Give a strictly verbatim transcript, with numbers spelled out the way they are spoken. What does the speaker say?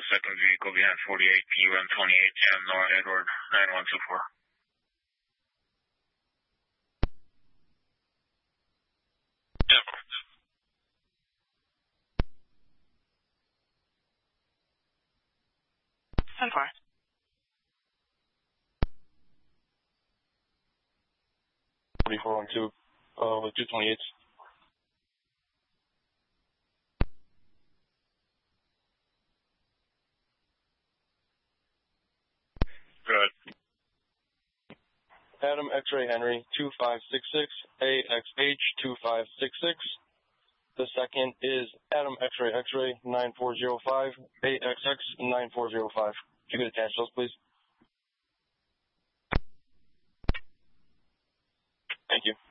second vehicle behind forty-eight, can you run twenty-eight Sam Nora Edward nine one two four? ten four. forty-four one two, uh, with two twenty-eights. Good. Adam X-Ray Henry, two five six six, A X H two five six six. The second is Adam X-Ray X-Ray nine four zero five, A X X nine four zero five. If you could attach those, please. Thank you.